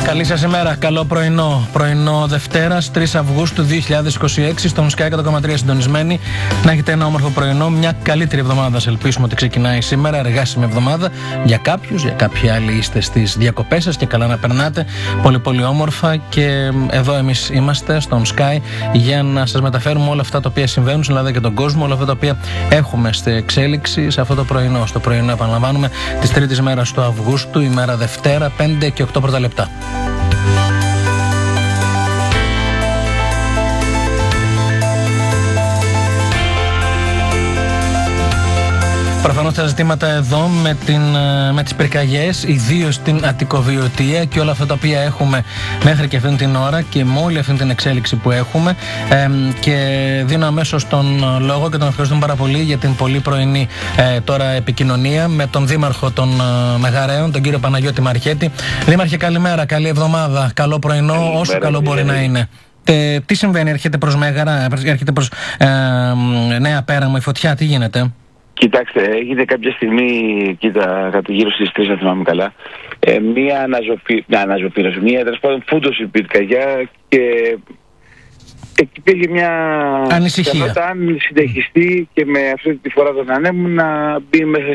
Καλή σας ημέρα, καλό πρωινό. Πρωινό Δευτέρας, 3 Αυγούστου 2026, στον Sky 100,3 συντονισμένοι. Να έχετε ένα όμορφο πρωινό, μια καλύτερη εβδομάδα. Ας ελπίσουμε ότι ξεκινάει σήμερα, εργάσιμη εβδομάδα για κάποιους, για κάποιοι άλλοι είστε στις διακοπές σας και καλά να περνάτε. Πολύ πολύ όμορφα και εδώ εμείς είμαστε στον Sky για να σας μεταφέρουμε όλα αυτά τα οποία συμβαίνουν στην Ελλάδα και τον κόσμο, όλα αυτά τα οποία έχουμε στη εξέλιξη σε αυτό το πρωινό. Στο πρωινό, επαναλαμβάνουμε, της 3ης μέρας του Αυγούστου, ημέρα Δευτέρα, 5 και 8 πρώτα λεπτά. Προφανώς τα ζητήματα εδώ με τις πυρκαγιές, ιδίως στην Αττικοβιωτία και όλα αυτά τα οποία έχουμε μέχρι και αυτήν την ώρα και με όλη αυτή την εξέλιξη που έχουμε. Και δίνω αμέσως τον λόγο και τον ευχαριστούμε πάρα πολύ για την πολύ πρωινή τώρα επικοινωνία με τον Δήμαρχο των Μεγαρέων, τον κύριο Παναγιώτη Μαρχέτη. Δήμαρχε, καλημέρα, καλή εβδομάδα, καλό πρωινό, όσο καλό μπορεί να είναι. Τι συμβαίνει, έρχεται προς Μέγαρα, έρχεται προς Νέα Πέραμο η φωτιά, τι γίνεται? Κοιτάξτε, έγινε κάποια στιγμή, γύρω στις 3, αν θυμάμαι καλά, μία αναζωπήρωση, μία φούντωση πυρκαγιά και υπήρχε μια ανησυχία. Αν συνεχιστεί και με αυτή τη φορά τον ανέμου να μπει μέσα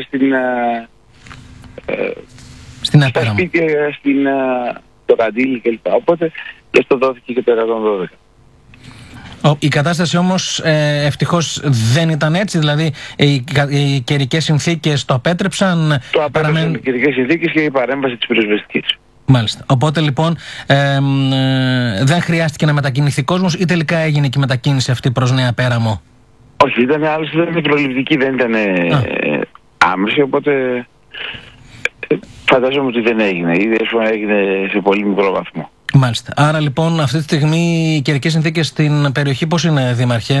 στην Απέραμο, το Καντήλι κλπ. Οπότε και στο δόθηκε και το 112. Η κατάσταση όμως ευτυχώς δεν ήταν έτσι, δηλαδή οι καιρικές συνθήκες το απέτρεψαν. Το απέτρεψαν οι καιρικές συνθήκες και η παρέμβαση της πυροσβεστικής. Μάλιστα. Οπότε λοιπόν δεν χρειάστηκε να μετακινηθεί κόσμος ή τελικά έγινε και η μετακίνηση αυτή προς Νέα Πέραμο? Όχι, ήταν προληπτική, δεν ήταν άμεση, οπότε φαντάζομαι ότι δεν έγινε. Ήδη έγινε σε πολύ μικρό βαθμό. Μάλιστα. Άρα λοιπόν αυτή τη στιγμή οι καιρικές συνθήκες στην περιοχή πώς είναι, Δήμαρχε?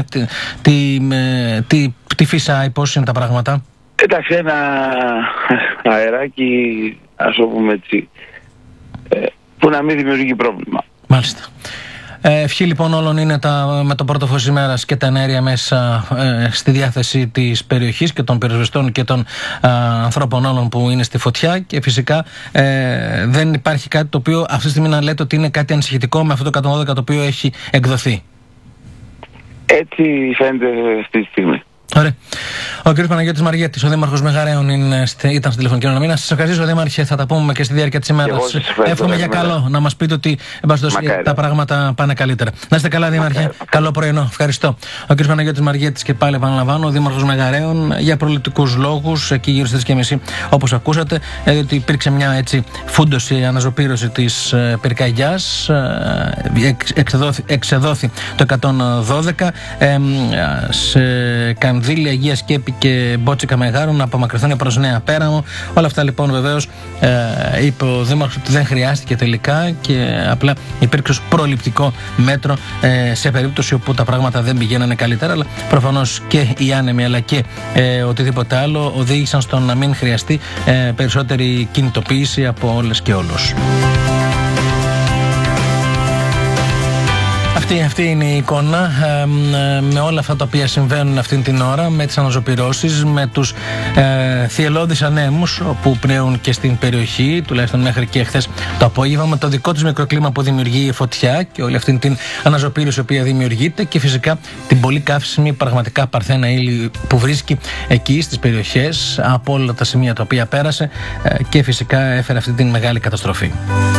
Τι φυσάει, πώς είναι τα πράγματα? Εντάξει, ένα αεράκι, ας το πούμε έτσι, που να μην δημιουργεί πρόβλημα. Μάλιστα. Ευχή λοιπόν όλων είναι με το πρώτο φως ημέρας και τα ενέργεια μέσα στη διάθεση της περιοχής και των πυροσβεστών και των ανθρώπων όλων που είναι στη φωτιά, και φυσικά δεν υπάρχει κάτι το οποίο αυτή τη στιγμή να λέτε ότι είναι κάτι ανησυχητικό με αυτό το 112 το οποίο έχει εκδοθεί. Έτσι φαίνεται αυτή τη στιγμή. Ωραία. Ο κ. Παναγιώτης Μαργέτης, ο Δήμαρχος Μεγαρέων, ήταν στην τηλεφωνική αναμίνα. Σας ευχαριστήσω, Δήμαρχε, θα τα πούμε και στη διάρκεια της ημέρας. Εύχομαι για καλό, να μας πείτε ότι τα πράγματα πάνε καλύτερα. Να είστε καλά, Δήμαρχε. Καλό πρωινό. Ευχαριστώ. Ο κ. Παναγιώτης Μαργέτης, και πάλι επαναλαμβάνω, ο Δήμαρχος Μεγαρέων, για προληπτικούς λόγους, εκεί γύρω στις 3:30, όπως ακούσατε, διότι υπήρξε μια έτσι φούντωση, αναζωπήρωση της πυρκαγιάς. Εξεδόθη το 112 σε Κανδύλη, Αγία Σκέπη και Μπότσικα Μεγάρων, να απομακρυνθούν προς Νέα Πέραμο. Όλα αυτά λοιπόν βεβαίως είπε ο Δήμαρχος ότι δεν χρειάστηκε τελικά και απλά υπήρξε ως προληπτικό μέτρο σε περίπτωση όπου τα πράγματα δεν πηγαίνανε καλύτερα. Αλλά προφανώς και οι άνεμοι αλλά και οτιδήποτε άλλο οδήγησαν στο να μην χρειαστεί περισσότερη κινητοποίηση από όλες και όλους. Αυτή είναι η εικόνα με όλα αυτά τα οποία συμβαίνουν αυτήν την ώρα, με τις αναζωπυρώσεις, με τους θυελλώδεις ανέμους που πνέουν και στην περιοχή, τουλάχιστον μέχρι και χθες το απόγευμα, με το δικό τους μικροκλίμα που δημιουργεί η φωτιά και όλη αυτή την αναζωπήρωση η οποία δημιουργείται, και φυσικά την πολύ καύσιμη πραγματικά παρθένα ύλη που βρίσκει εκεί στις περιοχές από όλα τα σημεία τα οποία πέρασε και φυσικά έφερε αυτή την μεγάλη καταστροφή.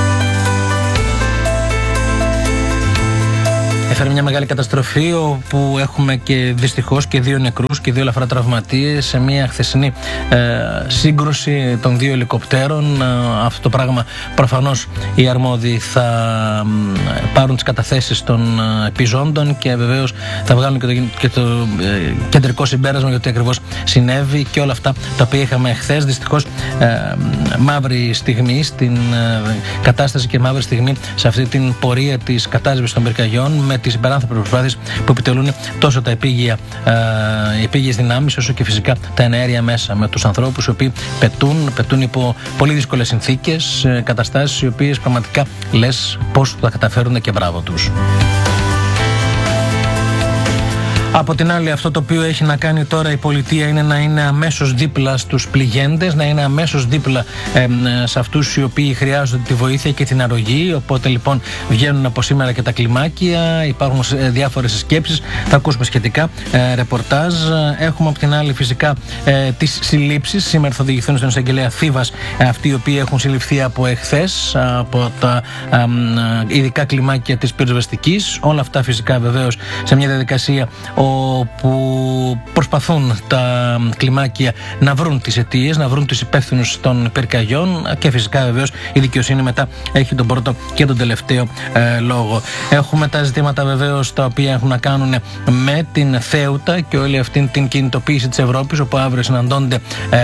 Έφερε μια μεγάλη καταστροφή όπου έχουμε και δυστυχώς και 2 νεκρούς και 2 ελαφρά τραυματίες σε μια χθεσινή σύγκρουση των 2 ελικοπτέρων. Αυτό το πράγμα προφανώς οι αρμόδιοι θα πάρουν τις καταθέσεις των επιζώντων και βεβαίως θα βγάλουν και το κεντρικό συμπέρασμα γιατί ακριβώς συνέβη, και όλα αυτά τα οποία είχαμε χθες. Δυστυχώς μαύρη στιγμή στην κατάσταση και μαύρη στιγμή σε αυτή την πορεία της κατάσβεσης των πυρκαγιών, με τις υπεράνθρωπες προσπάθειες που επιτελούν τόσο οι επίγειες δυνάμεις όσο και φυσικά τα εναέρια μέσα, με τους ανθρώπους οι οποίοι πετούν υπό πολύ δύσκολες συνθήκες, καταστάσεις οι οποίες πραγματικά λες πώς θα καταφέρουν, και μπράβο τους. Από την άλλη, αυτό το οποίο έχει να κάνει τώρα η πολιτεία είναι να είναι αμέσως δίπλα στους πληγέντες, να είναι αμέσως δίπλα σε αυτούς οι οποίοι χρειάζονται τη βοήθεια και την αρρωγή. Οπότε λοιπόν βγαίνουν από σήμερα και τα κλιμάκια, υπάρχουν διάφορες σκέψεις, θα ακούσουμε σχετικά ρεπορτάζ. Έχουμε από την άλλη φυσικά τις συλλήψεις. Σήμερα θα οδηγηθούν στον εισαγγελέα Θήβας αυτοί οι οποίοι έχουν συλληφθεί από εχθές από τα ειδικά κλιμάκια της πυροσβεστικής. Όλα αυτά φυσικά βεβαίως σε μια διαδικασία όπου προσπαθούν τα κλιμάκια να βρουν τις αιτίες, να βρουν τους υπεύθυνους των πυρκαγιών και φυσικά βεβαίως η δικαιοσύνη μετά έχει τον πρώτο και τον τελευταίο λόγο. Έχουμε τα ζητήματα βεβαίως τα οποία έχουν να κάνουν με την Θέουτα και όλη αυτή την κινητοποίηση της Ευρώπης, όπου αύριο συναντώνται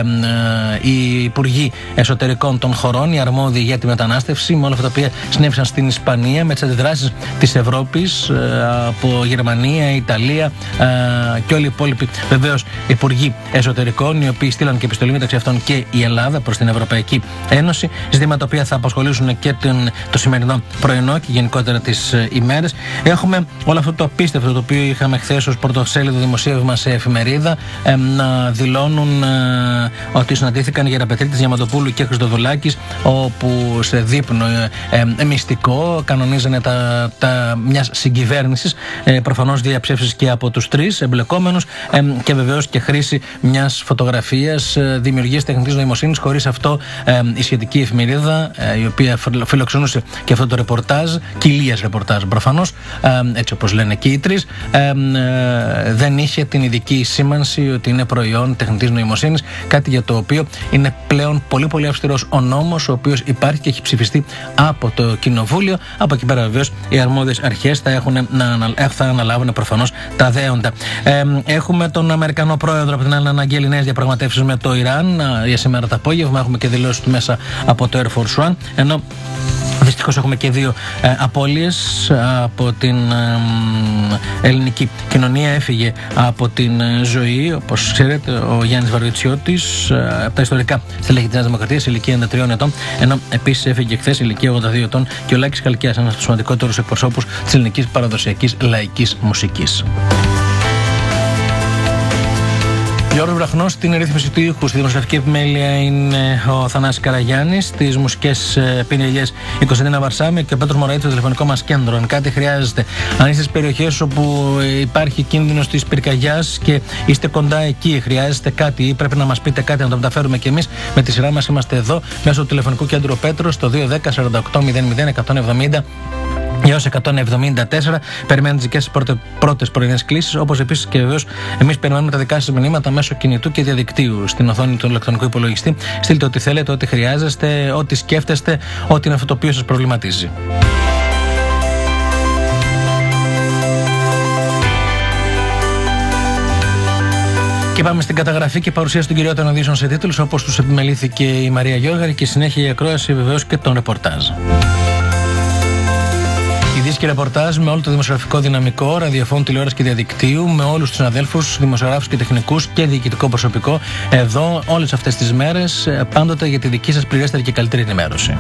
οι υπουργοί εσωτερικών των χωρών, οι αρμόδιοι για τη μετανάστευση, με όλα αυτά τα οποία συνέβησαν στην Ισπανία, με τις αντιδράσεις της Ευρώπης από Γερμανία, Ιταλία και όλοι οι υπόλοιποι βεβαίως υπουργοί εσωτερικών, οι οποίοι στείλαν και επιστολή μεταξύ αυτών και η Ελλάδα προς την Ευρωπαϊκή Ένωση. Ζητήματα τα οποία θα απασχολήσουν και το σημερινό πρωινό και γενικότερα τις ημέρες. Έχουμε όλο αυτό το απίστευτο το οποίο είχαμε χθες ως πρωτοσέλιδο δημοσίευμα σε εφημερίδα, να δηλώνουν ότι συναντήθηκαν οι Γεραπετρίτης Διαμαντοπούλου και Χριστοδουλάκης, όπου σε δείπνο μυστικό κανονίζανε μιας συγκυβέρνησης, προφανώς διαψεύσεις και από τους τρεις εμπλεκόμενους και βεβαίως και χρήση μιας φωτογραφίας δημιουργίας τεχνητής νοημοσύνης. Χωρίς αυτό η σχετική εφημερίδα, η οποία φιλοξενούσε και αυτό το ρεπορτάζ, κοιλίας ρεπορτάζ προφανώς, έτσι όπως λένε και οι τρεις, δεν είχε την ειδική σήμανση ότι είναι προϊόν τεχνητής νοημοσύνης, κάτι για το οποίο είναι πλέον πολύ πολύ αυστηρός ο νόμος, ο οποίος υπάρχει και έχει ψηφιστεί από το Κοινοβούλιο. Από εκεί πέρα βεβαίως οι αρμόδιες αρχές θα αναλάβουν προφανώς τα δέοντα. Έχουμε τον Αμερικανό πρόεδρο από την άλλη να αναγγέλει νέες διαπραγματεύσεις με το Ιράν για σήμερα το απόγευμα. Έχουμε και δηλώσεις του μέσα από το Air Force One, ενώ δυστυχώς έχουμε και δύο απώλειες από την ελληνική κοινωνία. Έφυγε από την ζωή, όπως ξέρετε, ο Γιάννης Βαρβιτσιώτης, από τα ιστορικά στελέχη της Νέας Δημοκρατίας, ηλικία 93 ετών, ενώ επίσης έφυγε χθες ηλικία 82 ετών και ο Λάκης Χαλκιάς, ένας από τους σημαντικότερους εκπροσώπους της ελληνικής παραδοσιακής λαϊκής μουσικής. Γιώργος Βραχνός στην ρύθμιση του ήχου. Στη δημοσιογραφική επιμέλεια είναι ο Θανάσης Καραγιάννης. Στις μουσικές επιμέλειες η Κωνσταντίνα Βαρσάμι και ο Πέτρος Μωραήτης στο τηλεφωνικό μας κέντρο. Αν κάτι χρειάζεστε, αν είστε στις περιοχές όπου υπάρχει κίνδυνος της πυρκαγιάς και είστε κοντά εκεί, χρειάζεστε κάτι ή πρέπει να μας πείτε κάτι να το μεταφέρουμε κι εμείς, με τη σειρά μας είμαστε εδώ μέσω του τηλεφωνικού κέντρου Πέτρος στο 210 48 00 170 έως 174. Περιμένουμε τις δικές σας πρώτες πρωινές κλήσεις, όπως επίσης και βεβαίως εμείς περιμένουμε τα δικά σας μηνύματα μέσω κινητού και διαδικτύου στην οθόνη του ηλεκτρονικού υπολογιστή. Στείλτε ό,τι θέλετε, ό,τι χρειάζεστε, ό,τι σκέφτεστε, ό,τι είναι αυτό το οποίο σας προβληματίζει. Και πάμε στην καταγραφή και παρουσίαση των κυριότερων ειδήσεων σε τίτλους, όπως τους επιμελήθηκε η Μαρία Γιώργαρη, και συνέχεια η ακρόαση βεβαίως και τον ρεπορτάζ. Ειδήσεις και ρεπορτάζ με όλο το δημοσιογραφικό δυναμικό, ραδιοφώνου, τηλεόραση και διαδικτύου, με όλους τους συναδέλφους, δημοσιογράφους και τεχνικούς και διοικητικό προσωπικό, εδώ όλες αυτές τις μέρες, πάντοτε για τη δική σας πληρέστερη και καλύτερη ενημέρωση.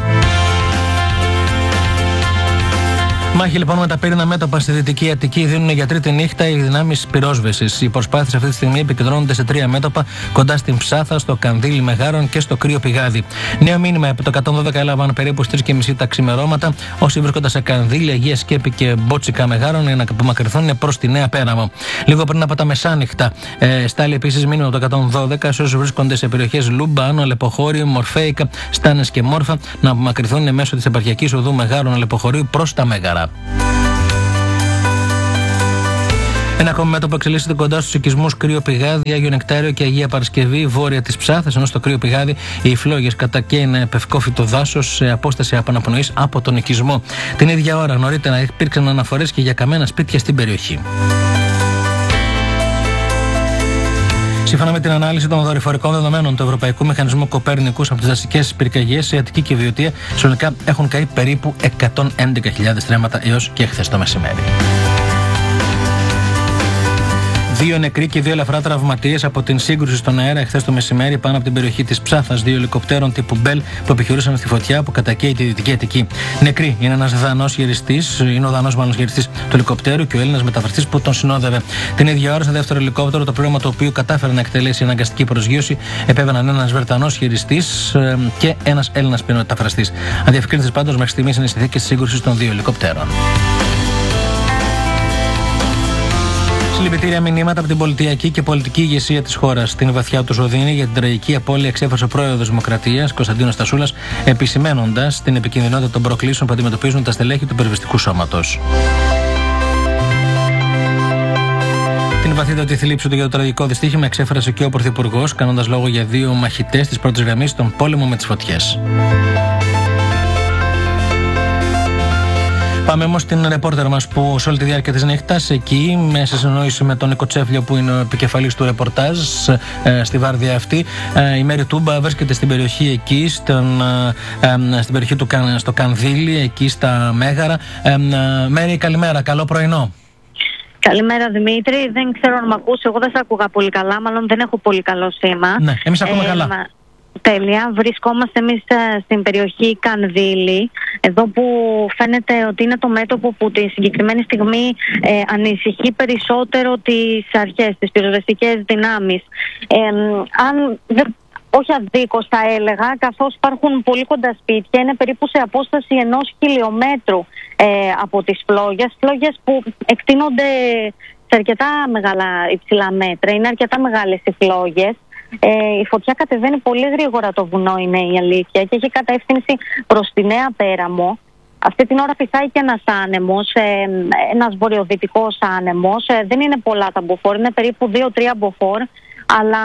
Μάχη λοιπόν με τα πύρινα μέτωπα στη Δυτική Αττική δίνουν για τρίτη νύχτα οι δυνάμεις πυρόσβεσης. Οι προσπάθειες αυτή τη στιγμή επικεντρώνονται σε τρία μέτωπα κοντά στην Ψάθα, στο Κανδύλι Μεγάρων και στο Κρύο Πηγάδι. Νέο μήνυμα από το 112 έλαβαν περίπου στις 3:30 τα ξημερώματα. Όσοι βρίσκονται σε Κανδύλι, Αγία Σκέπη και Μπότσικα Μεγάρων για να απομακρυνθούν προς τη Νέα Πέραμο. Λίγο πριν από τα μεσάνυχτα, στάλει επίσης μήνυμα από το 112 σε όσους βρίσκονται σε περιοχές Λούμπα, Άνω, Αλεποχώριο, Μορφέικα, Στάνες και Μόρφα να απομακρυνθούν μέσω της επαρχιακής οδού Μεγάρων Αλεποχωρίου προς τα Μέγαρα. Ένα ακόμη μέτωπο εξελίσσεται κοντά στους οικισμούς Κρύο Πηγάδι, Άγιο Νεκτάριο και Αγία Παρασκευή, βόρεια της Ψάθας, ενώ στο Κρύο Πηγάδι οι φλόγες κατακαίουν πευκόφυτο δάσος σε απόσταση επαναπνοής από τον οικισμό. Την ίδια ώρα νωρίτερα υπήρξαν αναφορές και για καμένα σπίτια στην περιοχή. Σύμφωνα με την ανάλυση των δορυφορικών δεδομένων του Ευρωπαϊκού Μηχανισμού Κοπέρνικους από τις δασικές πυρκαγιές σε Αττική και Βιωτία, συνολικά έχουν καεί περίπου 111.000 στρέμματα έως και χθες το μεσημέρι. 2 νεκροί και 2 ελαφρά τραυματίες από την σύγκρουση στον αέρα εχθές το μεσημέρι πάνω από την περιοχή της Ψάθας. 2 ελικοπτέρων τύπου Μπέλ που επιχειρούσαν στη φωτιά που κατακαίει τη Δυτική Αττική. Νεκροί είναι ένας Δανός γυριστής, είναι ο Δανός μάλλον γυριστής του ελικοπτέρου και ο Έλληνας μεταφραστής που τον συνόδευε. Την ίδια ώρα, σε δεύτερο ελικόπτερο, το πλήρωμα το οποίο κατάφερε να εκτελέσει αναγκαστική προσγείωση, επέβαιναν ένας Βρετανός χειριστής και ένας Έλληνας μεταφραστής. Αδιευκρίνητες πάντως μέχρι στιγμής είναι οι συνθήκες της σύγκρουσης των 2 ελικοπτέρων. Συλληπιτήρια μηνύματα από την πολιτιακή και πολιτική ηγεσία της χώρας. Στην βαθιά του οδύνη για την τραγική απώλεια εξέφρασε ο πρόεδρος Δημοκρατίας, Κωνσταντίνος Τασούλας, επισημαίνοντας την επικινδυνότητα των προκλήσεων που αντιμετωπίζουν τα στελέχη του πυροσβεστικού σώματος. Την βαθύτατη θλίψη του για το τραγικό δυστύχημα εξέφρασε και ο Πρωθυπουργός, κάνοντας λόγο για 2 μαχητές της πρώτης γραμμής στον πόλεμο με τις φωτιές. Πάμε όμως στην ρεπόρτερ μας που σε όλη τη διάρκεια της νύχτας, εκεί, σε συνεννόηση με τον Νίκο Τσέφλιο που είναι ο επικεφαλής του ρεπορτάζ στη βάρδια αυτή, η Μέρη Τούμπα βρίσκεται στην περιοχή εκεί, στην περιοχή στο Κανδύλι, εκεί στα Μέγαρα. Μέρη, καλημέρα, καλό πρωινό. Καλημέρα Δημήτρη, δεν ξέρω αν με ακούσει, εγώ δεν σε ακούγα πολύ καλά, μάλλον δεν έχω πολύ καλό σήμα. Ναι, εμείς ακούμε καλά. Τέλεια. Βρισκόμαστε εμείς στην περιοχή Κανδύλι, εδώ που φαίνεται ότι είναι το μέτωπο που τη συγκεκριμένη στιγμή ανησυχεί περισσότερο τις αρχές, τις πυροσβεστικές δυνάμεις. Όχι αδίκως θα έλεγα, καθώς υπάρχουν πολύ κοντά σπίτια, είναι περίπου σε απόσταση 1 χιλιόμετρου από τις φλόγες. Φλόγες που εκτείνονται σε αρκετά μεγάλα υψηλά μέτρα, είναι αρκετά μεγάλες οι φλόγες. Η φωτιά κατεβαίνει πολύ γρήγορα το βουνό, είναι η αλήθεια, και έχει κατεύθυνση προς τη Νέα Πέραμο. Αυτή την ώρα φυσάει και ένας άνεμος, ένας βορειοδυτικός άνεμος. Δεν είναι πολλά τα μποφόρ, είναι περίπου 2-3 μποφόρ, αλλά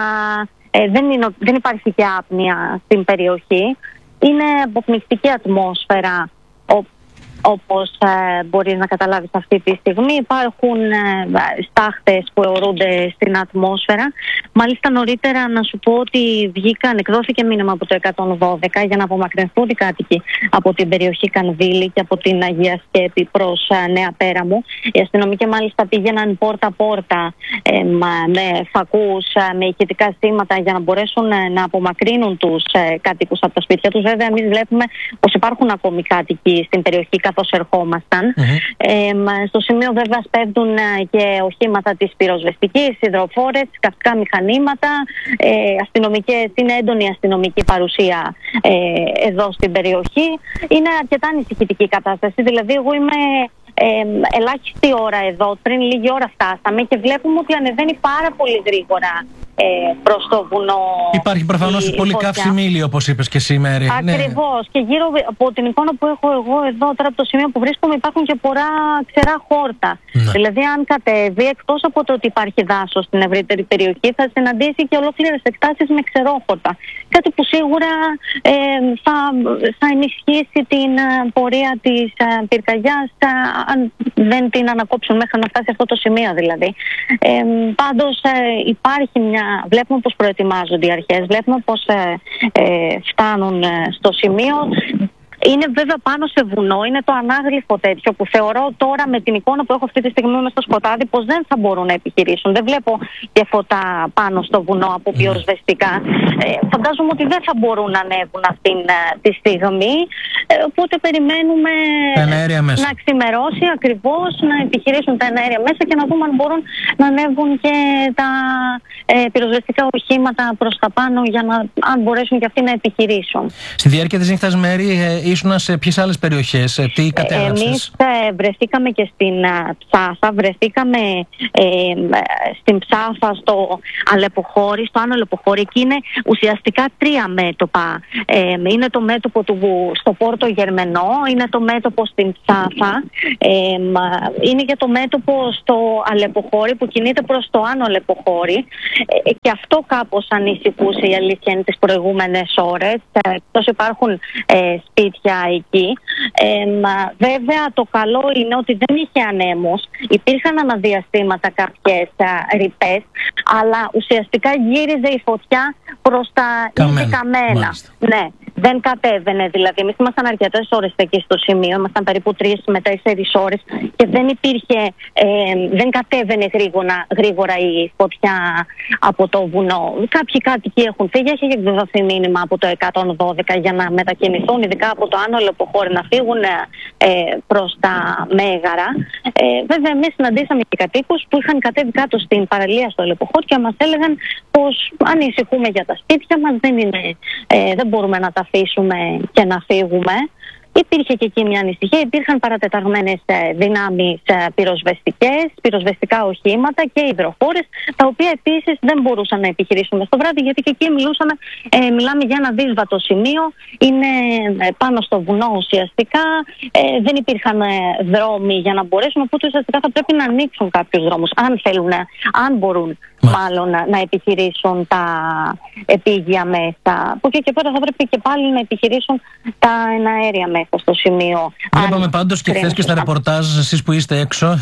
δεν υπάρχει και άπνοια στην περιοχή. Είναι αποπνικτική ατμόσφαιρα, όπως μπορείς να καταλάβεις αυτή τη στιγμή. Υπάρχουν στάχτες που αιωρούνται στην ατμόσφαιρα. Μάλιστα νωρίτερα να σου πω ότι εκδόθηκε μήνυμα από το 112 για να απομακρυνθούν οι κάτοικοι από την περιοχή Κανδύλι και από την Αγία Σκέπη προς Νέα Πέραμο. Οι αστυνομικοί μάλιστα πήγαιναν πόρτα-πόρτα με φακούς, με ηχητικά σήματα για να μπορέσουν να απομακρύνουν τους κάτοικους από τα σπίτια τους. Βέβαια, εμείς βλέπουμε πως υπάρχουν ακόμη κάτοικοι στην περιοχή καθώς ερχόμασταν. Στο σημείο βέβαια σπέβδουν και οχήματα της πυροσβεστικής, υδροφόρες, καυστικά μηχανήματα, είναι έντονη αστυνομική παρουσία εδώ στην περιοχή. Είναι αρκετά ανησυχητική η κατάσταση, δηλαδή εγώ είμαι ελάχιστη ώρα εδώ, πριν λίγη ώρα φτάσαμε και βλέπουμε ότι ανεβαίνει πάρα πολύ γρήγορα προς το βουνό. Υπάρχει προφανώς πολύ καύσιμη ύλη, όπως είπες και σήμερα. Ακριβώς. Ναι. Και γύρω από την εικόνα που έχω εγώ εδώ, τώρα από το σημείο που βρίσκομαι, υπάρχουν και πολλά ξερά χόρτα. Ναι. Δηλαδή, αν κατέβει, εκτός από το ότι υπάρχει δάσος στην ευρύτερη περιοχή, θα συναντήσει και ολόκληρες εκτάσεις με ξερόχορτα. Κάτι που σίγουρα θα ενισχύσει την πορεία της πυρκαγιάς, αν δεν την ανακόψουν μέχρι να φτάσει αυτό το σημείο δηλαδή. Πάντως βλέπουμε πως προετοιμάζονται οι αρχές, βλέπουμε πως φτάνουν στο σημείο. Είναι βέβαια πάνω σε βουνό, είναι το ανάγλυφο τέτοιο που θεωρώ τώρα με την εικόνα που έχω αυτή τη στιγμή μες στο σκοτάδι πως δεν θα μπορούν να επιχειρήσουν. Δεν βλέπω και φωτά πάνω στο βουνό από πυροσβεστικά. Φαντάζομαι ότι δεν θα μπορούν να ανέβουν αυτή τη στιγμή. Οπότε περιμένουμε να ξημερώσει ακριβώς, να επιχειρήσουν τα εναέρια μέσα και να δούμε αν μπορούν να ανέβουν και τα πυροσβεστικά οχήματα προς τα πάνω για αν μπορέσουν και αυτοί να επιχειρήσουν. Στη διάρκεια της νύχτας, Μέρη, ήσουν σε ποιες άλλες περιοχές, τι κατέγραψες? Εμείς βρεθήκαμε και στην Ψάθα, βρεθήκαμε στην Ψάθα στο Αλεποχώρι, στο Άνω Αλεποχώρι. Εκεί είναι ουσιαστικά 3 μέτωπα. Είναι το μέτωπο στο Πόρτο Γερμενό, είναι το μέτωπο στην Ψάθα, είναι και το μέτωπο στο Αλεποχώρι που κινείται προς το Άνω Αλεποχώρι. Και αυτό κάπως ανησυχούσε, η αλήθεια είναι, τις προηγούμενες ώρες. Εκτός υπάρχουν σπίτια φωτιά εκεί. Βέβαια το καλό είναι ότι δεν είχε ανέμους, υπήρχαν αναδιαστήματα κάποιες ρηπές, αλλά ουσιαστικά γύριζε η φωτιά προς τα ήδη καμένα. Ναι, δεν κατέβαινε, δηλαδή εμείς ήμασταν αρκετές ώρες εκεί στο σημείο, ήμασταν περίπου 3 με 4 ώρες και δεν κατέβαινε γρήγορα η φωτιά από το βουνό. Κάποιοι κάτοικοι έχουν φύγει, έχει εκδοθεί μήνυμα από το 112 για να μετακινηθούν, ειδικά από το Άνω Λεποχώρι, να φύγουν προς τα Μέγαρα. Βέβαια εμείς συναντήσαμε και κατοίκους που είχαν κατέβει κάτω στην παραλία στο Λεποχώρι και μας έλεγαν πως ανησυχούμε για τα σπίτια μας, δεν μπορούμε να τα αφήσουμε και να φύγουμε. Υπήρχε και εκεί μια ανησυχία, υπήρχαν παρατεταγμένες δυνάμεις πυροσβεστικά οχήματα και υδροφόρες, τα οποία επίσης δεν μπορούσαν να επιχειρήσουν στο βράδυ, γιατί και εκεί μιλάμε για ένα δύσβατο σημείο, είναι πάνω στο βουνό ουσιαστικά, δεν υπήρχαν δρόμοι για να μπορέσουν, οπότε ουσιαστικά θα πρέπει να ανοίξουν κάποιους δρόμους, αν μπορούν μάλλον να επιχειρήσουν τα επίγεια μέσα. Από εκεί και πέρα θα πρέπει και πάλι να επιχειρήσουν τα εναέρια μέσα στο σημείο. Βλέπαμε πάντως και χθες και στα ρεπορτάζ, εσείς που είστε έξω,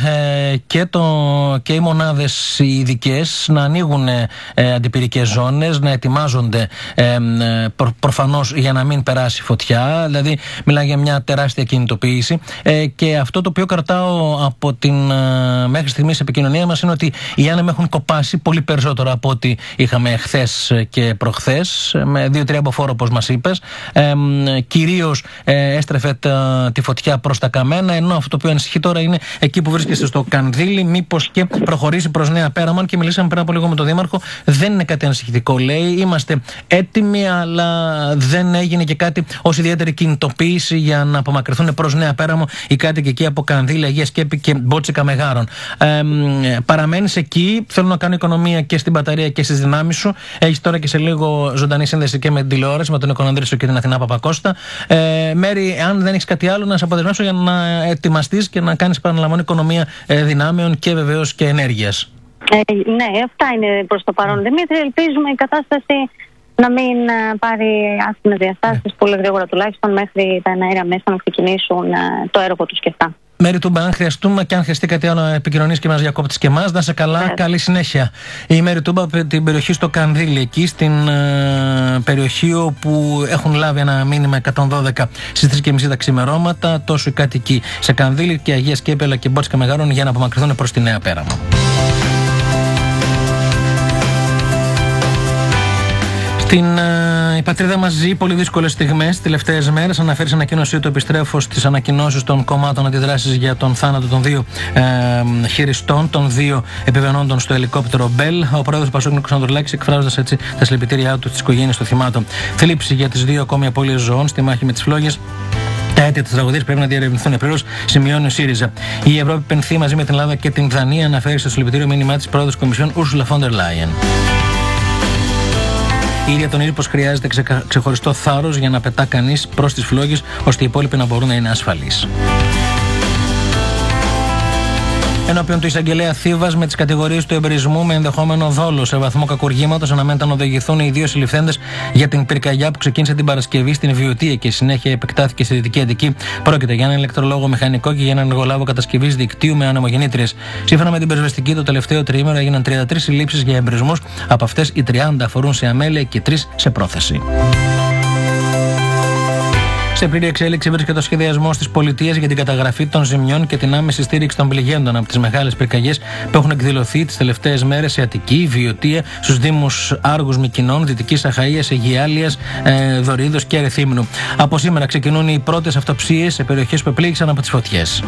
και οι μονάδες οι ειδικές να ανοίγουν αντιπυρικές ζώνες, να ετοιμάζονται προφανώς για να μην περάσει φωτιά. Δηλαδή μιλάει για μια τεράστια κινητοποίηση, και αυτό το οποίο κρατάω από την μέχρι στιγμής επικοινωνία μας είναι ότι οι άνεμοι έχουν κοπάσει πολύ περισσότερο από ό,τι είχαμε χθες και προχθές, με 2-3 μποφόρ όπως μας είπες. Κυρίως έστρεφε τη φωτιά προς τα καμένα, ενώ αυτό το οποίο ανησυχεί τώρα είναι εκεί που βρίσκεστε στο Κανδύλι, μήπως και προχωρήσει προς Νέα Πέραμον. Και μιλήσαμε πριν από λίγο με τον Δήμαρχο, δεν είναι κάτι ανησυχητικό, λέει. Είμαστε έτοιμοι, αλλά δεν έγινε και κάτι ως ιδιαίτερη κινητοποίηση για να απομακρυνθούν προς Νέα Πέραμο οι κάτοικοι εκεί από Κανδύλι, Αγία Σκέπη και Μπότσικα Μεγάρων. Παραμένεις εκεί, θέλω να κάνω οικονομία και στην μπαταρία και στις δυνάμεις σου. Έχεις τώρα και σε λίγο ζωντανή σύνδεση και με την τηλεόραση, με τον Οικονανδρίσιο και την Αθηνά Παπακώστα. Μέρη, αν δεν έχεις κάτι άλλο, να σε αποδεσμεύσω για να ετοιμαστείς και να κάνεις, παραλαμβάνω, οικονομία δυνάμεων και βεβαίως και ενέργειας. Ναι, αυτά είναι προς το παρόν, Δημήτρη. Ελπίζουμε η κατάσταση να μην πάρει άσχημες διαστάσεις πολύ γρήγορα, τουλάχιστον μέχρι τα εναέρια μέσα να ξεκινήσουν το έργο τους και αυτά. Μέρη Τούμπα, αν χρειαστούμε και αν χρειαστεί κάτι άλλο, επικοινωνείς και μας διακόπτεις και εμάς. Να είσαι καλά, καλή συνέχεια. Η Μέρη Τούμπα από την περιοχή στο Κανδύλι, εκεί στην περιοχή όπου έχουν λάβει ένα μήνυμα 112 στις 3:30 τα ξημερώματα, τόσο οι κάτοικοι σε Κανδύλι και Αγία Σκέπη αλλά και Μπότσικα Μεγάρων, για να απομακρυνθούν προς τη Νέα Πέραμο. Η πατρίδα μας ζει πολύ δύσκολες στιγμές τις τελευταίες μέρες. Αναφέρει σε ανακοίνωσή του επιστρέφω στις ανακοινώσεις των κομμάτων αντιδράσεις για τον θάνατο των 2 χειριστών, των 2 επιβαινόντων στο ελικόπτερο Μπέλ. Ο πρόεδρος του Πασόκ Νίκος Ανδρουλάκης, εκφράζοντας έτσι τα συλληπιτήριά του στις οικογένειες των θυμάτων. Θλίψη για τις 2 ακόμη απώλειες ζωών στη μάχη με τις φλόγες. Τα αίτια της τραγωδίας πρέπει να διερευνηθούν πλήρως, σημειώνει ο ΣΥΡΙΖΑ. Η Ευρώπη πενθεί μαζί με την Ελλάδα και την Δανία, αναφέρει στο συλληπιτήριο μήνυμά της πρόεδρος Κομισιόν Ursula von der Leyen. Η ίδια τον είπε πως χρειάζεται ξεχωριστό θάρρος για να πετά κανείς προς τις φλόγες, ώστε οι υπόλοιποι να μπορούν να είναι ασφαλείς. Ενώπιον του εισαγγελέα Θήβας με τις κατηγορίες του εμπρισμού με ενδεχόμενο δόλο σε βαθμό κακουργήματος, αναμένεται να οδηγηθούν οι 2 συλληφθέντες για την πυρκαγιά που ξεκίνησε την Παρασκευή στην Βιωτία και συνέχεια επεκτάθηκε στη Δυτική Αττική. Πρόκειται για έναν ηλεκτρολόγο μηχανικό και για έναν εργολάβο κατασκευής δικτύου με ανεμογεννήτριες. Σύμφωνα με την πυροσβεστική, το τελευταίο τριήμερο έγιναν 33 συλλήψεις για εμπρισμούς. Από αυτές οι 30 αφορούν σε αμέλεια και 3 σε πρόθεση. Σε πλήρη εξέλιξη βρίσκεται ο σχεδιασμός της πολιτείας για την καταγραφή των ζημιών και την άμεση στήριξη των πληγέντων από τις μεγάλες πυρκαγιές που έχουν εκδηλωθεί τις τελευταίες μέρες σε Αττική, Βιωτία, στους δήμους Άργους, Μυκηνών, Δυτικής Αχαΐας, Αιγιάλειας, Δωρίδος και Ερεθύμνου. Από σήμερα ξεκινούν οι πρώτες αυτοψίες σε περιοχές που επλήγησαν από τις φωτιές.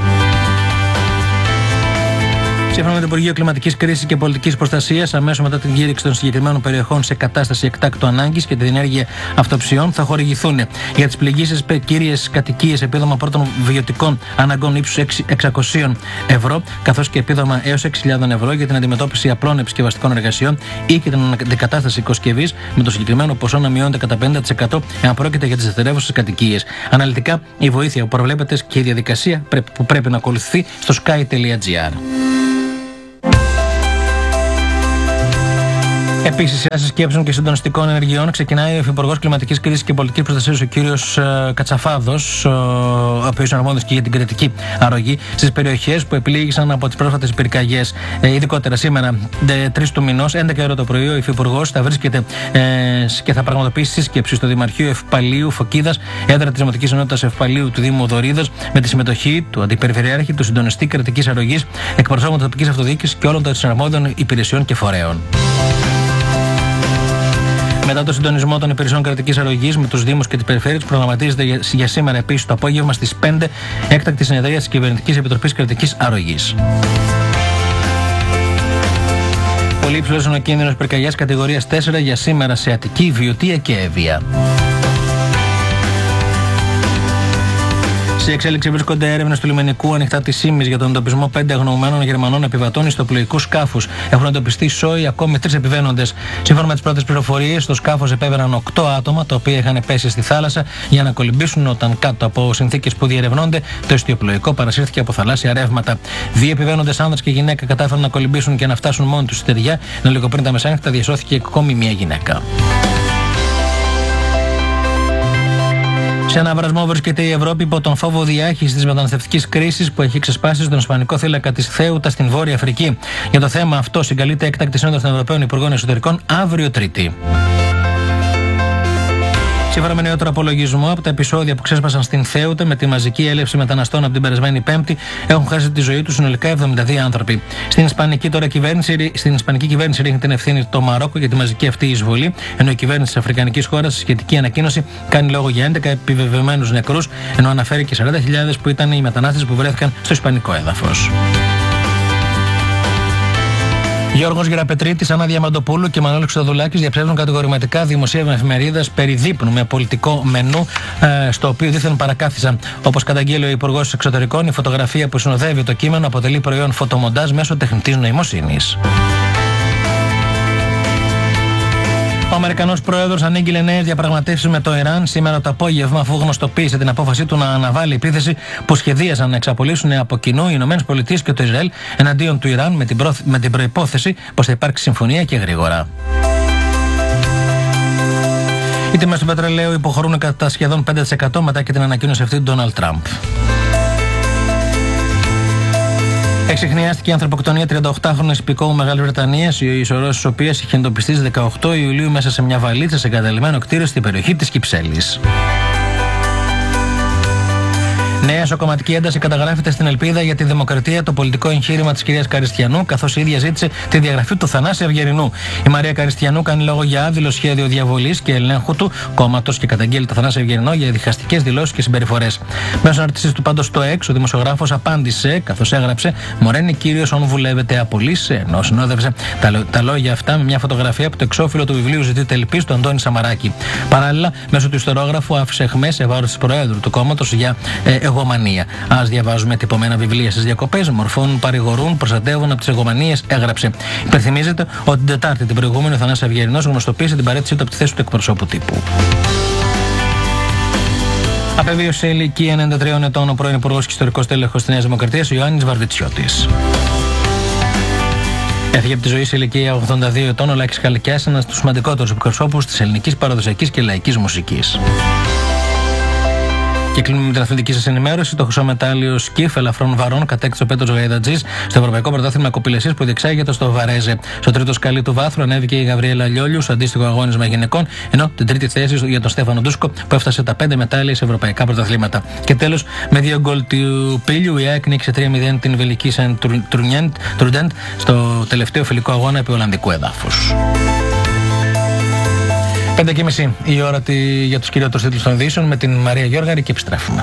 Σύμφωνα με το Υπουργείο Κλιματικής Κρίσης και Πολιτικής Προστασίας, αμέσως μετά την κήρυξη των συγκεκριμένων περιοχών σε κατάσταση εκτάκτου ανάγκης και τη διενέργεια αυτοψιών, θα χορηγηθούν για τις πληγήσεις κύριες κατοικίες επίδομα πρώτων βιωτικών αναγκών ύψους 600 ευρώ, καθώς και επίδομα έως 6.000 ευρώ για την αντιμετώπιση απλών επισκευαστικών εργασιών ή και την αντικατάσταση οικοσκευής, με το συγκεκριμένο ποσό να μειώνεται κατά 50% εάν πρόκειται για τις δευτερεύουσες κατοικίες. Αναλυτικά, η βοήθεια που προβλέπεται και η διαδικασία που πρέπει να ακολουθεί στο sky.gr. Επίσης, σειρά σκέψεων και συντονιστικών ενεργειών ξεκινάει ο Υφυπουργός Κλιματικής Κρίσης και Πολιτικής Προστασίας, ο κύριος Κατσαφάδος, ο οποίος είναι αρμόδιος και για την κριτική αρρωγή στις περιοχές που επλήγησαν από τις πρόσφατες πυρκαγιές. Ειδικότερα σήμερα, 3 του μηνός, 11 ώρα το πρωί, ο Υφυπουργός θα βρίσκεται και θα πραγματοποιήσει σύσκεψη στο Δημαρχείο Ευπαλίου Φωκίδας, έδρα της Δημοτικής Ενότητας Ευπαλίου του Δήμου Δωρίδας, με τη συμμετοχή του Αντιπεριφερειάρχη, του Συντονιστή Κρατικής Αρρωγής, εκπροσώπων της τοπικής αυτοδιοίκησης και όλων των συναρμόδιων υπηρεσιών και φορέων. Μετά το συντονισμό των υπηρεσιών κρατικής αρρωγής με τους Δήμους και τις Περιφέρειες, προγραμματίζεται για σήμερα επίσης το απόγευμα στις 5 έκτακτη συνεδρία της Κυβερνητικής Επιτροπής Κρατικής Αρρωγής. Πολύ υψηλός είναι ο κίνδυνος πυρκαγιάς κατηγορίας 4 για σήμερα σε Αττική, Βιωτία και Εύβοια. Σε εξέλιξη βρίσκονται έρευνες του λιμενικού ανοιχτά της Ήμης για τον εντοπισμό 5 αγνοωμένων Γερμανών επιβατών ιστοπλοϊκούς σκάφους. Έχουν εντοπιστεί σόι ακόμη 3 επιβαίνοντες. Σύμφωνα με τις πρώτες πληροφορίες, στο σκάφος επέβαιναν 8 άτομα, τα οποία είχαν πέσει στη θάλασσα για να κολυμπήσουν όταν, κάτω από συνθήκες που διερευνώνται, το ιστιοπλοϊκό παρασύρθηκε από θαλάσσια ρεύματα. 2 επιβαίνοντες άνδρας και γυναίκα κατάφεραν να κολυμπήσουν και να φτάσουν μόνοι τους στη στεριά, ενώ λίγο πριν τα μεσάνυχτα διασώθηκε ακόμη μια γυναίκα. Σε ένα βρασμό βρίσκεται η Ευρώπη υπό τον φόβο διάχυσης της μεταναστευτικής κρίσης που έχει ξεσπάσει στον Ισπανικό θύλακα της Θέουτα στην Βόρεια Αφρική. Για το θέμα αυτό συγκαλείται έκτακτη σύνοδος των Ευρωπαίων Υπουργών Εσωτερικών αύριο Τρίτη. Σύμφωνα με νεότερο απολογισμό, από τα επεισόδια που ξέσπασαν στην Θέουτα με τη μαζική έλευση μεταναστών από την περασμένη Πέμπτη, έχουν χάσει τη ζωή τους συνολικά 72 άνθρωποι. Στην Ισπανική κυβέρνηση ρίχνει την ευθύνη το Μαρόκο για τη μαζική αυτή εισβολή, ενώ η κυβέρνηση της Αφρικανικής χώρας στη σχετική ανακοίνωση κάνει λόγο για 11 επιβεβαιωμένους νεκρούς, ενώ αναφέρει και 40.000 που ήταν οι μετανάστες που βρέθηκαν στο ισπανικό έδαφος. Γιώργος Γεραπετρίτης, Άννα Διαμαντοπούλου και Μανώλης Χρυστοδουλάκης διαψεύδουν κατηγορηματικά δημοσίευμα εφημερίδας περί δείπνου με πολιτικό μενού, στο οποίο δήθεν παρακάθισαν. Όπως καταγγείλει ο Υπουργός Εξωτερικών, η φωτογραφία που συνοδεύει το κείμενο αποτελεί προϊόν φωτομοντάζ μέσω τεχνητής νοημοσύνης. Ο Αμερικανός Πρόεδρος ανήγγειλε νέες διαπραγματεύσεις με το Ιράν σήμερα το απόγευμα, αφού γνωστοποίησε την απόφασή του να αναβάλει επίθεση που σχεδίαζαν να εξαπολύσουν από κοινού οι ΗΠΑ και το Ισραήλ εναντίον του Ιράν με την προϋπόθεση πως θα υπάρξει συμφωνία και γρήγορα. Οι τιμές του πετρελαίου υποχωρούν κατά σχεδόν 5% μετά και την ανακοίνωση αυτή του Ντόναλντ Τραμπ. Εξιχνιάστηκε η ανθρωποκτονία 38χρονης υπηκόου Μεγάλης Βρετανίας, η σωρός της οποίας είχε εντοπιστεί στις 18 Ιουλίου μέσα σε μια βαλίτσα σε εγκαταλειμμένο κτίριο στην περιοχή της Κυψέλης. Νέα σοκομματική ένταση καταγράφεται στην Ελπίδα για τη Δημοκρατία, το πολιτικό εγχείρημα της κυρίας Καριστιανού, καθώς η ίδια ζήτησε τη διαγραφή του Θανάση Αυγερινού. Η Μαρία Καριστιανού κάνει λόγο για άδειλο σχέδιο διαβολής και ελέγχου του κόμματος και καταγγέλει το Θανάση Αυγερινό για διχαστικές δηλώσεις και συμπεριφορές. Μέσω ανάρτησης του πάντως στο X, ο δημοσιογράφος απάντησε, καθώς έγραψε: «Μωρένει κύριος, όν βουλεύεται απολύσε», ενώ συνόδευσε τα λόγια αυτά με μια φωτογραφία από το εξώφυλλο του βιβλίου «Ζητείτε ελπίς» του Αντώνη Σαμαράκη. Παράλληλα, μέσω του ιστερόγραφου άφησε αιχμές σε βάρος της Προέδρου του κόμματος για εγωμανία. Ας διαβάζουμε τυπωμένα βιβλία στις διακοπές, μορφώνουν, παρηγορούν, προστατεύουν από τις εγωμανίες, έγραψε. Υπενθυμίζεται ότι την Τετάρτη την προηγούμενη ο Θανάσης Αυγερινός γνωστοποίησε την παρέτησή του από τη θέση του εκπροσώπου τύπου. Απεβίωσε σε ηλικία 93 ετών ο πρώην Υπουργός και Ιστορικός Τέλεχος της Νέας Δημοκρατίας, ο Ιωάννης Βαρβιτσιώτης. Έφυγε από τη ζωή σε ηλικία 82 ετών ο Λάκης Χαλκιάς, ένας από τους σημαντικότερους εκπροσώπους της ελληνικής παραδοσιακής και λαϊκής μουσικής. Και κλείνουμε με την αθλητική σας ενημέρωση. Το χρυσό μετάλλιο σκιφ ελαφρών βαρών κατέκτησε ο Πέτρος Γαϊδατζής στο Ευρωπαϊκό Πρωτάθλημα Κοπηλεσίας που διεξάγεται στο Βαρέζε. Στο τρίτο σκαλί του βάθρου ανέβηκε η Γαβριέλα Λιόλιου στο αντίστοιχο αγώνισμα γυναικών, ενώ την τρίτη θέση για τον Στέφανο Ντούσκο που έφτασε τα 5 μετάλλια σε ευρωπαϊκά πρωταθλήματα. Και τέλος, με 2 γκολ του Πίλιου, η ΑΕΚ νίκησε 3-0 την Βελική Σεν Τρουντέντ στο τελευταίο φιλικό αγώνα επί Ολλανδικού εδάφους. 5:30 η ώρα για τους κυριότερους τίτλους των ειδήσεων με την Μαρία Γιώργαρη και επιστρέφουμε.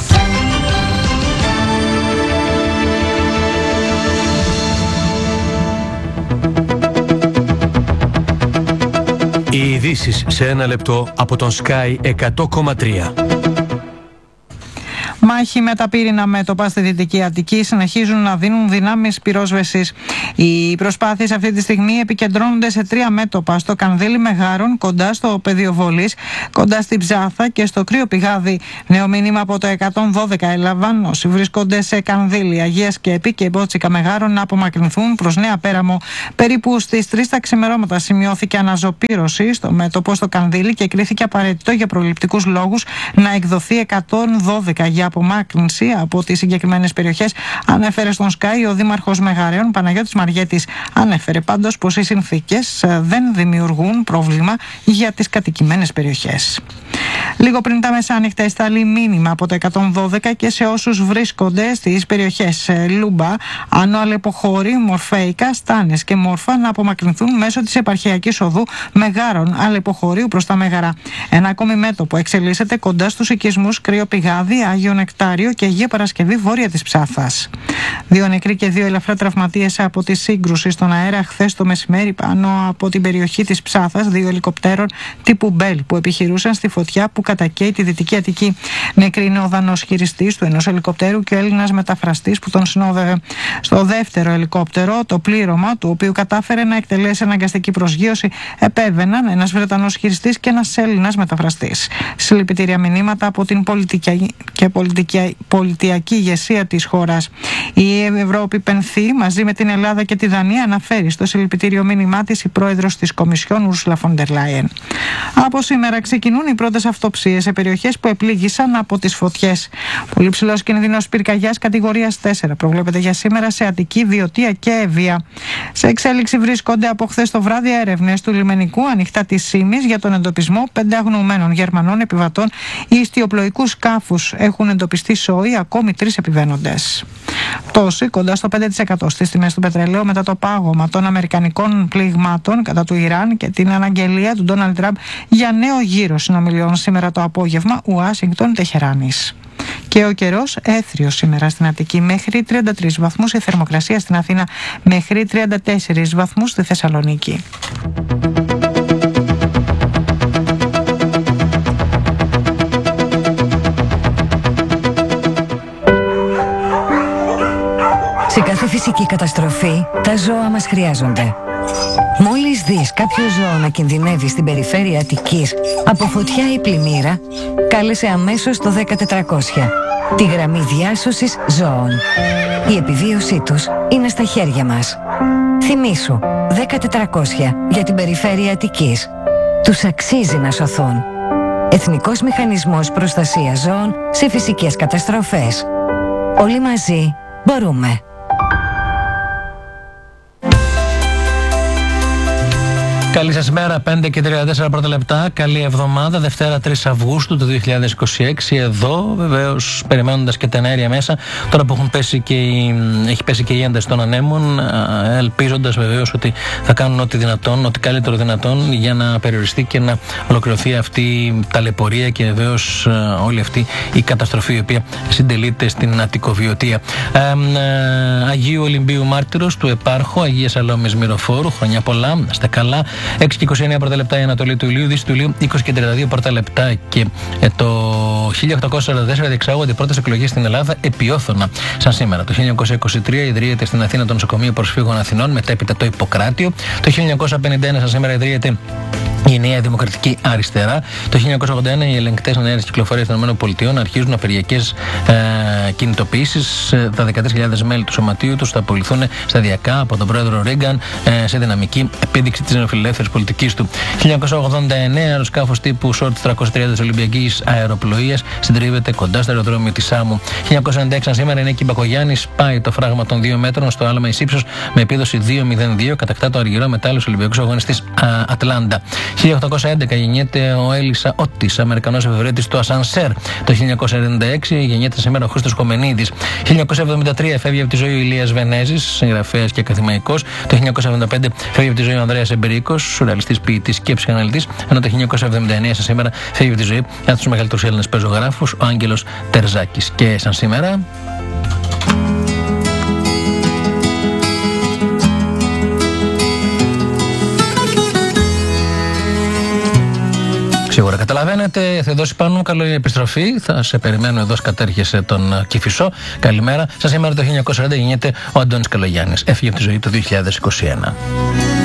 Οι ειδήσεις σε 1 λεπτό από τον Sky 100,3. Μάχη με τα πύρινα μέτωπα στη Δυτική Αττική συνεχίζουν να δίνουν δυνάμεις πυρόσβεσης. Οι προσπάθειες αυτή τη στιγμή επικεντρώνονται σε 3 μέτωπα: στο Κανδύλι Μεγάρων, κοντά στο πεδίο βολής, κοντά στην Ψάθα και στο Κρύο Πηγάδι. Νέο μήνυμα από το 112 έλαβαν όσοι βρίσκονται σε Κανδύλι, Αγία Σκέπη και Μπότσικα Μεγάρων να απομακρυνθούν προς Νέα Πέραμο. Περίπου στις 3 τα ξημερώματα σημειώθηκε αναζωπήρωση στο μέτωπο στο Κανδύλι και κρίθηκε απαραίτητο για προληπτικούς λόγους να εκδοθεί 112 για απομάκρυνση από τις συγκεκριμένες περιοχές, ανέφερε στον Sky ο Δήμαρχος Μεγαρέων Παναγιώτης Μαριέτης. Ανέφερε πάντως πως οι συνθήκες δεν δημιουργούν πρόβλημα για τις κατοικημένες περιοχές. Λίγο πριν τα μεσάνυχτα εστάλει μήνυμα από το 112 και σε όσους βρίσκονται στις περιοχές Λούμπα, Άνω Αλεποχώρη, Μορφέικα, Στάνες και Μόρφα να απομακρυνθούν μέσω της επαρχιακής οδού Μεγάρων Αλεποχωρίου προς τα Μέγαρα. Ένα ακόμη μέτωπο εξελίσσεται κοντά στους οικισμούς Κρύο Πηγάδι, Άγιο Νεκτάριο και Αγία Παρασκευή βόρεια της Ψάθας. 2 νεκροί και 2 ελαφρά τραυματίες από τη σύγκρουση στον αέρα χθες το μεσημέρι πάνω από την περιοχή της Ψάθας 2 ελικοπτέρων τύπου Μπέλ που επιχειρούσαν στη φωτιά που κατακαίει τη Δυτική Αττική. Νεκροί είναι ο Δανός χειριστής του ενός ελικοπτέρου και ο Έλληνας μεταφραστής που τον συνόδευε. Στο δεύτερο ελικόπτερο, το πλήρωμα του οποίου κατάφερε να εκτελέσει αναγκαστική προσγείωση, επέβαιναν ένας Βρετανός χειριστής και ένας Έλληνας μεταφραστής. Συλληπιτήρια μηνύματα από την πολιτιακή ηγεσία της χώρας. Η Ευρώπη πενθεί μαζί με την Ελλάδα και τη Δανία, αναφέρει στο συλληπιτήριο μήνυμά της η πρόεδρος της Κομισιόν Ursula von der Leyen. Από σήμερα ξεκινούν οι πρώτες αυτοψίες σε περιοχές που επλήγησαν από τις φωτιές. Πολύ ψηλός κινδύνος πυρκαγιάς κατηγορίας 4 προβλέπεται για σήμερα σε Αττική, Βιωτία και Εύβοια. Σε εξέλιξη βρίσκονται από χθες το βράδυ έρευνες του λιμενικού ανοιχτά της Σύμης για τον εντοπισμό 5 αγνοωμένων Γερμανών επιβατών. Οι ιστιοπλοϊκούς σκάφους έχουν εντοπιστεί σόι, ακόμη 3 επιβαίνοντες. Πτώση κοντά στο 5% στις τιμές του πετρελαίου μετά το πάγωμα των αμερικανικών πληγμάτων κατά του Ιράν και την αναγγελία του Ντόναλντ Τραμπ για νέο γύρο συνομιλιών σήμερα το απόγευμα Ουάσιγκτον-Τεχεράνης. Και ο καιρός έθριος σήμερα στην Αττική μέχρι 33 βαθμούς, η θερμοκρασία στην Αθήνα μέχρι 34 βαθμούς στη Θεσσαλονίκη. Σε κάθε φυσική καταστροφή, τα ζώα μας χρειάζονται. Μόλις δεις κάποιο ζώο να κινδυνεύει στην περιφέρεια Αττικής από φωτιά ή πλημμύρα, κάλεσε αμέσως το 10400, τη γραμμή διάσωσης ζώων. Η επιβίωσή τους είναι στα χέρια μας. Θυμήσου, 10400 για την περιφέρεια Αττικής. Τους αξίζει να σωθούν. Εθνικός Μηχανισμός Προστασίας Ζώων σε φυσικές καταστροφές. Όλοι μαζί μπορούμε. Καλή σας μέρα, 5 και 34 πρώτα λεπτά. Καλή εβδομάδα, Δευτέρα 3 Αυγούστου του 2026. Εδώ, βεβαίως, περιμένοντας και τα ενέργεια μέσα, τώρα που έχει πέσει και η ένταση των ανέμων, ελπίζοντας βεβαίως ότι θα κάνουν ό,τι δυνατόν, ό,τι καλύτερο δυνατόν για να περιοριστεί και να ολοκληρωθεί αυτή η ταλαιπωρία και βεβαίως όλη αυτή η καταστροφή η οποία συντελείται στην Αττικοβιωτία. Αγίου Ολυμπίου Μάρτυρος του Επάρχου, Αγία Σαλόμης Μυροφόρου, χρονιά πολλά, στα καλά. 6 και 29 πρώτα λεπτά η Ανατολή του Ηλίου, Δύση του Ηλίου 20 και 32 πρώτα λεπτά. Και το 1844 διεξάγονται οι πρώτες εκλογές στην Ελλάδα επί Όθωνα. Σαν σήμερα. Το 1923 ιδρύεται στην Αθήνα το Νοσοκομείο Προσφύγων Αθηνών, μετέπειτα το Ιπποκράτιο. Το 1951 σαν σήμερα ιδρύεται η Νέα Δημοκρατική Αριστερά. Το 1981 οι ελεγκτές ενέργειας κυκλοφορίας των ΗΠΑ αρχίζουν απεργιακές κινητοποιήσεις. Τα 13.000 μέλη του σωματείου τους θα απολυθούν σταδιακά από τον πρόεδρο Ρίγκαν σε δυναμική επίδειξη της νεοφιλελεύθερης πολιτικής του. 1989 αεροσκάφος τύπου Short 330 της Ολυμπιακής Αεροπλοείας συντρίβεται κοντά στο αεροδρόμιο της Σάμου. 1996 σήμερα η Νίκη Μπακογιάννη σπάει το φράγμα των 2 μέτρων στο άλμα εις ύψος με επίδοση 2-0-2. Κατακτά το αργυρό μετάλλιο στους Ολυμπιακούς Αγώνες της Ατλάντα. 1811 γεννιέται ο Έλισσα Ότης, Αμερικανός εφευρέτης του Ασανσέρ. Το 1996 γεννιέται σήμερα ο Χρήστος Κομενίδης. 1973 φεύγει από τη ζωή ο Ηλίας Βενέζης, συγγραφέας και ακαδημαϊκός. Το 1975 φεύγει από τη ζωή ο Ανδρέας Εμπειρίκος, σουρεαλιστής, ποιητής και ψυχαναλυτής. Ενώ το 1979 σαν σήμερα φεύγει από τη ζωή ένα από τους μεγαλύτερους Έλληνες πεζογράφους, ο Άγγελος Τερζάκης. Και σαν σήμερα. Σίγουρα Καταλαβαίνετε, Θεοδόση Πάνου, καλή επιστροφή. Θα σε περιμένω εδώ, κατέρχεσαι τον Κηφισό. Καλημέρα. Σας σήμερα το 1940 γεννιέται ο Αντώνης Καλογιάννης. Έφυγε από τη ζωή το 2021.